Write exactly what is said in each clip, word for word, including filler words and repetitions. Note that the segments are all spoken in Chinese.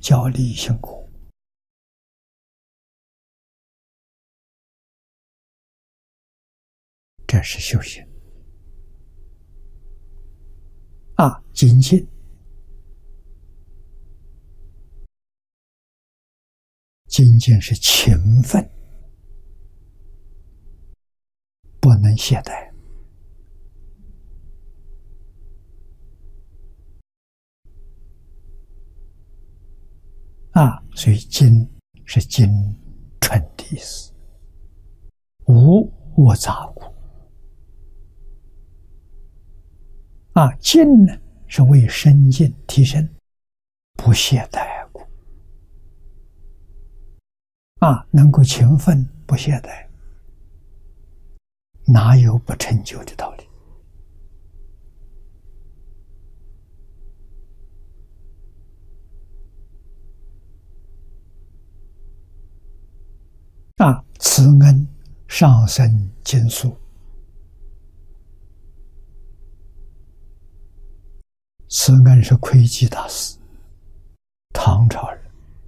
教利行果。这是修行啊，精进。精进是勤奋，不能懈怠。啊，所以精是精纯的意思。无我杂故。啊，进呢是为深进提升，不懈怠故。啊，能够勤奋不懈怠，哪有不成就的道理？啊，慈恩上生经书。慈恩是窥基大师，唐朝人。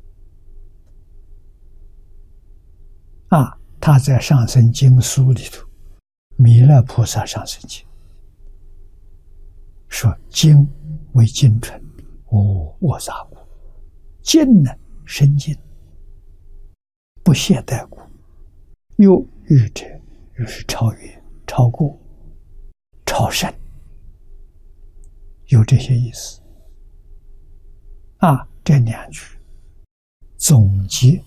啊，他在上生经书里头，弥勒菩萨上生经说：“经为精纯，无我杂故。进呢，深进，不懈怠故。又欲者，又是超越、超过、超胜。”有这些意思啊，这两句总结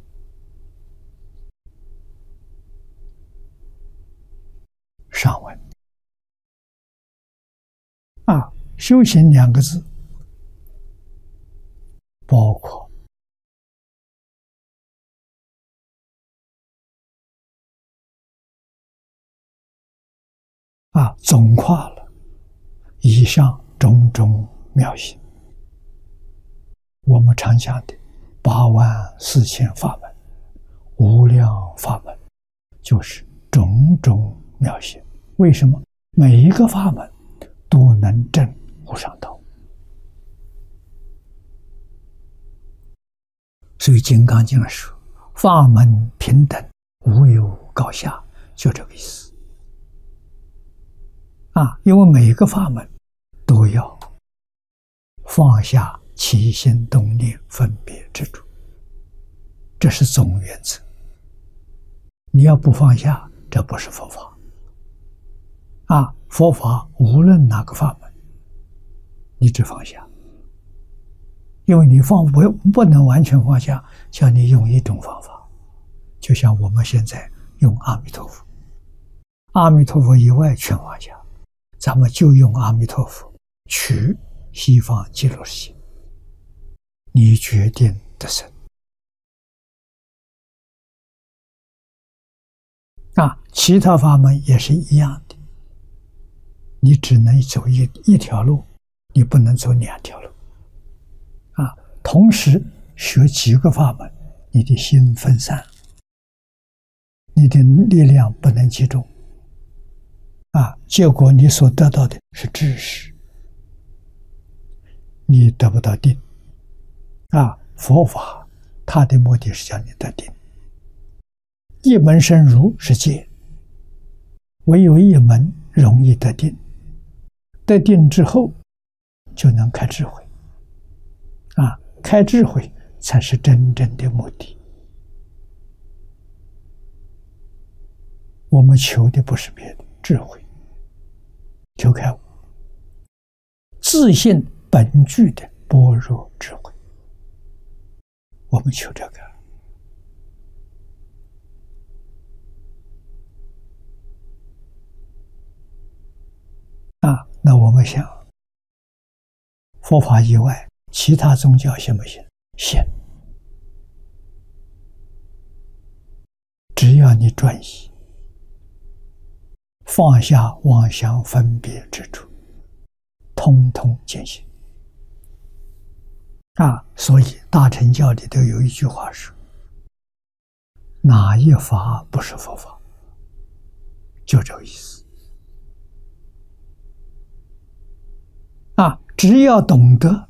上文啊，修行两个字包括啊，总括了以上种种妙行。我们常讲的八万四千法门、无量法门，就是种种妙行。为什么？每一个法门都能证无上道。所以《金刚经》说：“法门平等，无有高下”，就这个意思。啊，因为每一个法门都要放下起心动念、分别执着，这是总原则。你要不放下，这不是佛法。啊，佛法无论哪个法门，你只放下，因为你放不不能完全放下，叫你用一种方法，就像我们现在用阿弥陀佛，阿弥陀佛以外全放下。咱们就用阿弥陀佛取西方极乐世界，你决定得胜。啊，其他法门也是一样的，你只能走一一条路，你不能走两条路。啊，同时学几个法门，你的心分散，你的力量不能集中。啊，结果你所得到的是知识，你得不到定。啊，佛法它的目的是叫你得定。一门深入是戒，唯有一门容易得定，得定之后就能开智慧。啊，开智慧才是真正的目的。我们求的不是别的，智慧。求开悟，自信本具的般若智慧，我们求这个。啊，那我们想，佛法以外，其他宗教行不行？行，只要你专一。放下妄想分别之处，通通践行。啊，所以大乘教里头有一句话说：“哪一法不是佛法？”就这个意思。啊，只要懂得